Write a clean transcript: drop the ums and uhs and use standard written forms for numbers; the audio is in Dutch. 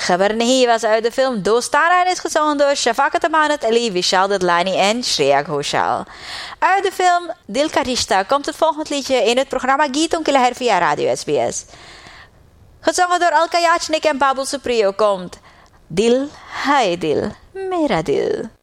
Khabar Nahi was uit de film Dostana en is gezongen door Shafaqat Amanat Ali, Vishal Dadlani en Shreya Ghoshal. Uit de film Dil Ka Rishta komt het volgende liedje in het programma Geeton Ki Leher via Radio SBS. Gezongen door Alka Yachnik en Babul Supriyo komt Dil Hai Dil Mera Dil.